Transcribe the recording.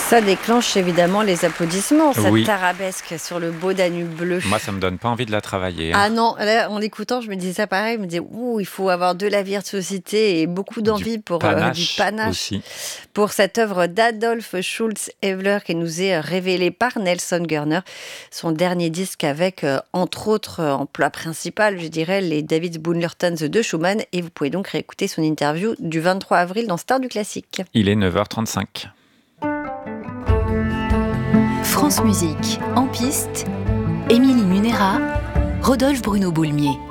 Ça déclenche évidemment les applaudissements, cette Oui. arabesque sur le beau Danube bleu. Moi, ça me donne pas envie de la travailler. Ah non, là, en l'écoutant, je me disais ça pareil. Je me disais, il faut avoir de la virtuosité et beaucoup d'envie pour du panache aussi. pour cette œuvre d'Adolf Schulz-Evler qui nous est révélée par Nelson Gurner. Son dernier disque avec, entre autres, en plat principal, je dirais, les David Bunlertons de Schumann. Et vous pouvez donc réécouter son interview du 23 avril dans Star du Classique. Il est 9h35. France Musique, en piste, Émilie Munera, Rodolphe Bruno Boulmier.